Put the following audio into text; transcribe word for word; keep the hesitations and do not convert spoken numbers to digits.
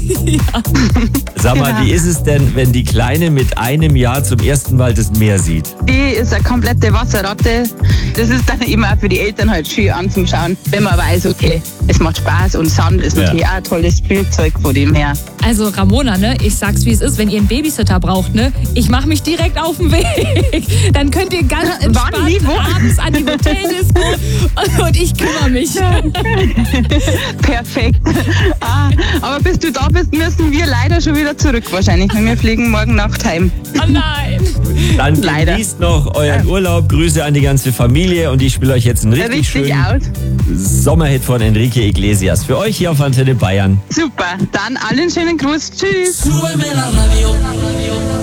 Ja. Sag mal, Genau. wie ist es denn, wenn die Kleine mit einem Jahr zum ersten Mal das Meer sieht? Die ist eine komplette Wasserratte. Das ist dann eben auch für die Eltern halt schön anzuschauen, wenn man weiß, okay, es macht Spaß und Sand ist Ja. natürlich auch ein tolles Spielzeug von dem her. Also Ramona, ne, ich sag's wie es ist, wenn ihr einen Babysitter braucht, ne, ich mache mich direkt auf den Weg. Dann könnt ihr ganz entspannt Wann, wie, wo? abends an die Hoteldisco und ich kümmere mich. Perfekt. Ah, aber bis du da bist, müssen wir leider schon wieder zurück wahrscheinlich, weil wir fliegen morgen Nacht heim. Oh nein. Dann Leider. genießt noch euren Urlaub, Grüße an die ganze Familie und ich spiele euch jetzt einen richtig, Richtig schönen out. Sommerhit von Enrique Iglesias. Für euch hier auf Antenne Bayern. Super. Dann allen schönen Gruß. Tschüss. Súbeme la radio.